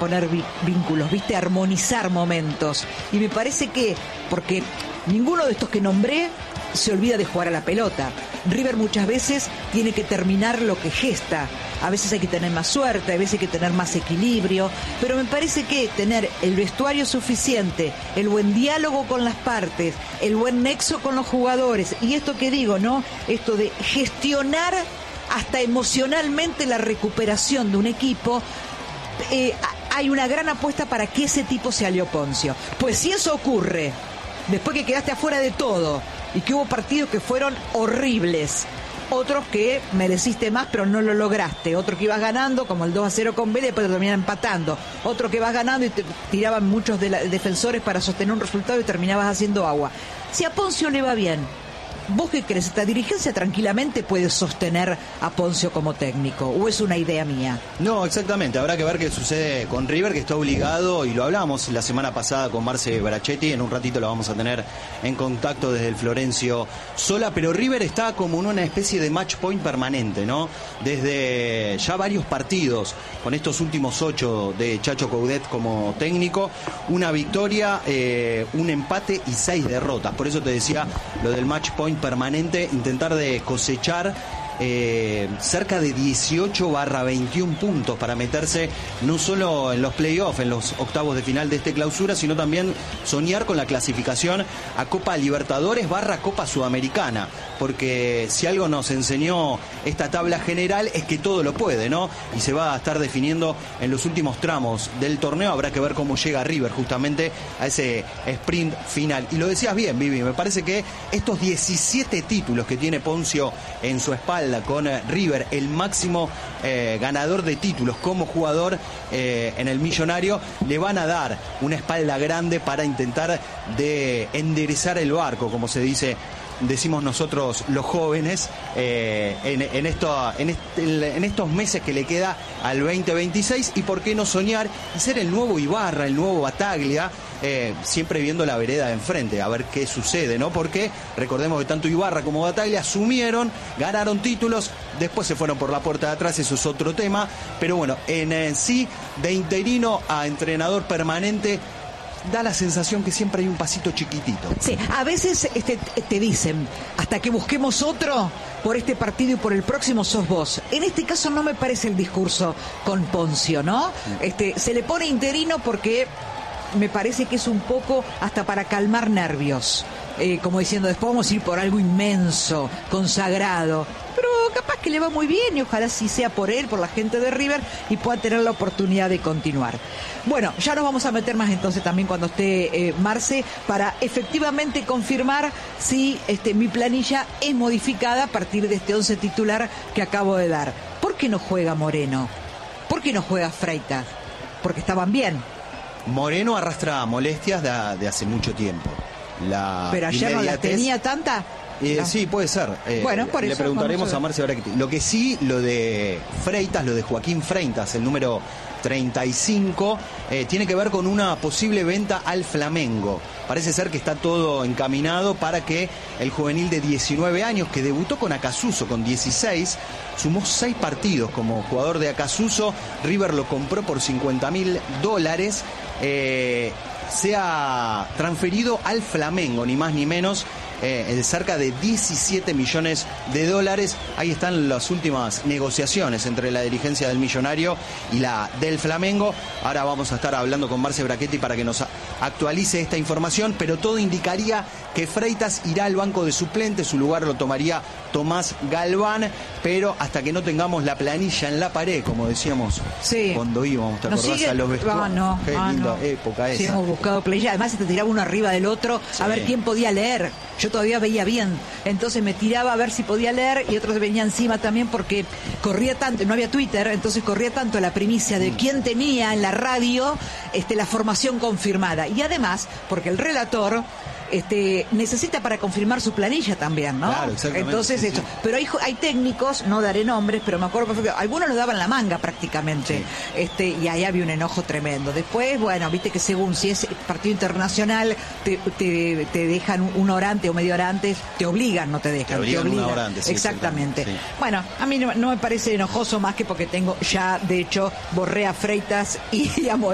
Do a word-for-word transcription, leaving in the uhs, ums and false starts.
poner vi- vínculos, viste, armonizar momentos. Y me parece que, porque ninguno de estos que nombré se olvida de jugar a la pelota. River muchas veces tiene que terminar lo que gesta. A veces hay que tener más suerte, a veces hay que tener más equilibrio, pero me parece que tener el vestuario suficiente, el buen diálogo con las partes, el buen nexo con los jugadores, y esto que digo, ¿no? Esto de gestionar hasta emocionalmente la recuperación de un equipo, eh, hay una gran apuesta para que ese tipo sea Leo Ponzio. Pues si eso ocurre, después que quedaste afuera de todo, y que hubo partidos que fueron horribles, otros que mereciste más pero no lo lograste, otro que ibas ganando como el dos a cero con Vélez, después te terminan empatando, otro que vas ganando y te tiraban muchos de la, defensores para sostener un resultado y terminabas haciendo agua. Si a Ponzio le va bien, ¿vos qué crees? ¿Esta dirigencia tranquilamente puede sostener a Ponzio como técnico? ¿O es una idea mía? No, exactamente. Habrá que ver qué sucede con River, que está obligado, y lo hablamos la semana pasada con Marce Brachetti. En un ratito lo vamos a tener en contacto desde el Florencio Sola. Pero River está como en una especie de match point permanente, ¿no? Desde ya varios partidos, con estos últimos ocho de Chacho Coudet como técnico, una victoria, eh, un empate y seis derrotas. Por eso te decía lo del match point permanente, intentar de cosechar eh, cerca de dieciocho barra veintiún puntos para meterse no solo en los playoffs, en los octavos de final de este clausura, sino también soñar con la clasificación a Copa Libertadores barra Copa Sudamericana, porque si algo nos enseñó esta tabla general es que todo lo puede, ¿no? Y se va a estar definiendo en los últimos tramos del torneo. Habrá que ver cómo llega River justamente a ese sprint final. Y lo decías bien, Vivi, me parece que estos diecisiete títulos que tiene Ponzio en su espalda con River, el máximo eh, ganador de títulos como jugador eh, en el Millonario, le van a dar una espalda grande para intentar de enderezar el barco, como se dice, decimos nosotros los jóvenes, eh, en, en, esto, en, este, en estos meses que le queda al veinte veintiséis, y por qué no soñar y ser el nuevo Ibarra, el nuevo Bataglia, eh, siempre viendo la vereda de enfrente, a ver qué sucede, ¿no? Porque recordemos que tanto Ibarra como Bataglia asumieron, ganaron títulos, después se fueron por la puerta de atrás, eso es otro tema, pero bueno, en eh, sí, de interino a entrenador permanente, da la sensación que siempre hay un pasito chiquitito. Sí, a veces este, te dicen, hasta que busquemos otro, por este partido y por el próximo sos vos. En este caso no me parece el discurso con Ponzio, ¿no? Este, se le pone interino porque me parece que es un poco hasta para calmar nervios. Eh, como diciendo, después vamos a ir por algo inmenso, consagrado. Pero capaz que le va muy bien y ojalá sí sea por él, por la gente de River, y pueda tener la oportunidad de continuar. Bueno, ya nos vamos a meter más entonces también cuando esté eh, Marce, para efectivamente confirmar si este, mi planilla es modificada a partir de este once titular que acabo de dar. ¿Por qué no juega Moreno? ¿Por qué no juega Freitas? Porque estaban bien. Moreno arrastra molestias de, de hace mucho tiempo. La Pero ayer no las tenía tanta. Eh, no. Sí, puede ser. Eh, bueno, por le eso preguntaremos a, a Marce Brachetti. Lo que sí, lo de Freitas, lo de Joaquín Freitas, el número treinta y cinco, eh, tiene que ver con una posible venta al Flamengo. Parece ser que está todo encaminado para que el juvenil de diecinueve años, que debutó con Acassuso con dieciséis, sumó seis partidos como jugador de Acassuso, River lo compró por cincuenta mil dólares, eh, sea transferido al Flamengo, ni más ni menos, eh, de cerca de diecisiete millones de dólares. Ahí están las últimas negociaciones entre la dirigencia del Millonario y la del Flamengo. Ahora vamos a estar hablando con Marce Brachetti para que nos actualice esta información, pero todo indicaría que Freitas irá al banco de suplentes, su lugar lo tomaría Tomás Galván, pero hasta que no tengamos la planilla en la pared, como decíamos sí. cuando íbamos, ¿te acordás? Sigue... A los vestuarios. Ah, no, Qué ah, linda no. época esa. Sí, hemos buscado planilla, además se te tiraba uno arriba del otro, sí, a ver quién podía leer. Yo todavía veía bien, entonces me tiraba a ver si podía leer y otros venía encima también porque corría tanto, no había Twitter, entonces corría tanto la primicia de quién tenía en la radio este, la formación confirmada. Y además, porque el relator este, necesita para confirmar su planilla también, ¿no? Claro, exactamente. Entonces, sí, eso. Sí. Pero hay, hay técnicos, no daré nombres, pero me acuerdo perfecto, algunos lo daban la manga prácticamente, sí. este, y ahí había un enojo tremendo. Después, bueno, viste que según si es partido internacional, te, te, te dejan una hora antes o media hora antes, te obligan, no te dejan, te obligan, te obligan. Una hora antes, sí, exactamente. Sí. Bueno, a mí no, no me parece enojoso más que porque tengo ya, de hecho, borré a Freitas y a Moreno.